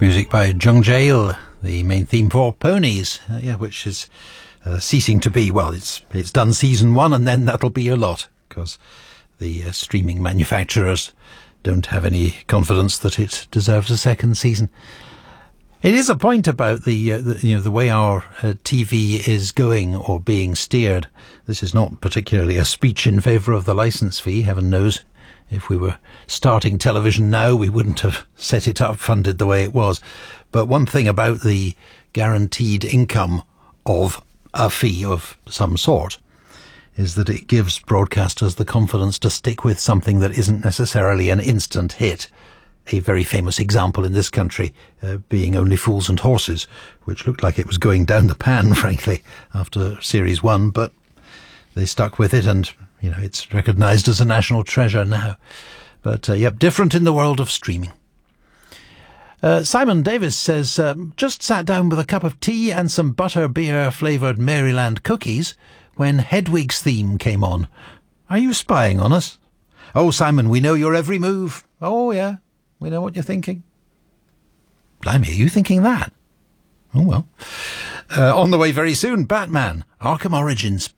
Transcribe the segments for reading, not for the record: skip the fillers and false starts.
Music by Jung Jae-il, the main theme for Ponies, which is ceasing to be. Well, it's done season 1 and then that'll be a lot, because the streaming manufacturers don't have any confidence that it deserves a second season. It is a point about the way our TV is going or being steered. This is not particularly a speech in favour of the licence fee. Heaven knows, if we were starting television now, we wouldn't have set it up, funded the way it was. But one thing about the guaranteed income of a fee of some sort is that it gives broadcasters the confidence to stick with something that isn't necessarily an instant hit. A very famous example in this country being Only Fools and Horses, which looked like it was going down the pan, frankly, after Series 1, but they stuck with it, and it's recognised as a national treasure now. But different in the world of streaming. Simon Davis says, just sat down with a cup of tea and some butter beer flavoured Maryland cookies when Hedwig's theme came on. Are you spying on us? Oh, Simon, we know your every move. Oh, yeah. We know what you're thinking. Blimey, are you thinking that? Oh, well. On the way very soon, Batman, Arkham Origins.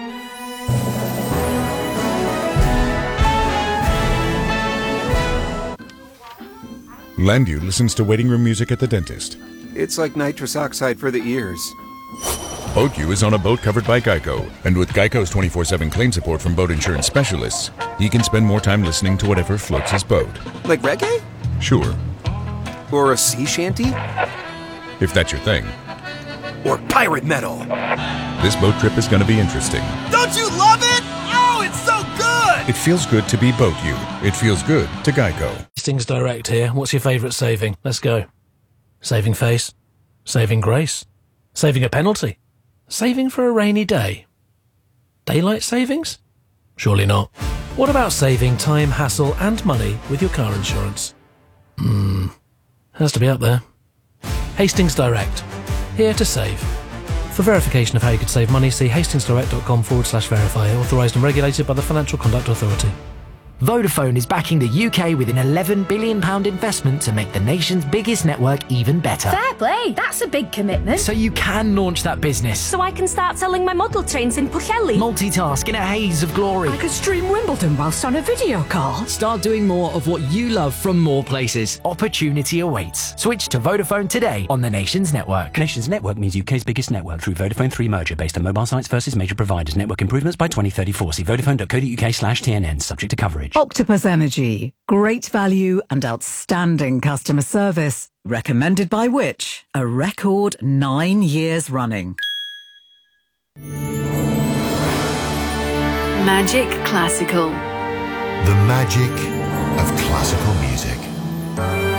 Landu listens to waiting room music at the dentist. It's like nitrous oxide for the ears. BoatU is on a boat covered by Geico, and with Geico's 24/7 claim support from boat insurance specialists, he can spend more time listening to whatever floats his boat. Like reggae? Sure. Or a sea shanty? If that's your thing. Or pirate metal? This boat trip is going to be interesting. Don't you love it? Oh, it's so good! It feels good to be BoatU. It feels good to Geico. Hastings Direct here. What's your favourite saving? Let's go. Saving face? Saving grace? Saving a penalty? Saving for a rainy day? Daylight savings? Surely not. What about saving time, hassle and money with your car insurance? Has to be up there. Hastings Direct. Here to save. For verification of how you could save money, see hastingsdirect.com/verify, authorised and regulated by the Financial Conduct Authority. Vodafone is backing the UK with an £11 billion investment to make the nation's biggest network even better. Fair play, that's a big commitment. So you can launch that business. So I can start selling my model trains in Pwllheli. Multitask in a haze of glory. I could stream Wimbledon whilst on a video call. Start doing more of what you love from more places. Opportunity awaits. Switch to Vodafone today on the nation's network. Nation's network means UK's biggest network through Vodafone 3 merger based on mobile sites versus major providers. Network improvements by 2034. See vodafone.co.uk/TNN. Subject to coverage. Octopus Energy. Great value and outstanding customer service. Recommended by which? A record 9 years running. Magic Classical. The magic of classical music.